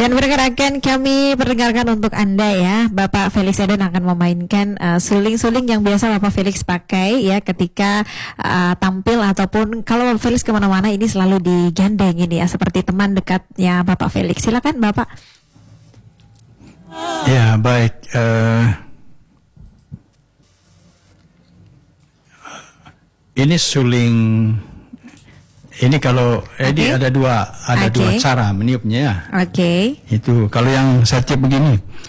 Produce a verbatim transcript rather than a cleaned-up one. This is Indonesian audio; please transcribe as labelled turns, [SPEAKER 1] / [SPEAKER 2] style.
[SPEAKER 1] Dan pergerakan kami perdengarkan untuk Anda ya, Bapak Felix Eden akan memainkan uh, suling-suling yang biasa Bapak Felix pakai ya ketika uh, tampil ataupun kalau Bapak Felix kemana-mana ini selalu digandeng ini ya, seperti teman dekatnya Bapak Felix. Silakan Bapak.
[SPEAKER 2] Ya baik. Uh, ini suling. Ini kalau okay. ini ada dua ada okay. dua cara meniupnya ya.
[SPEAKER 1] Oke. Okay.
[SPEAKER 2] Itu kalau yang saya tiup begini.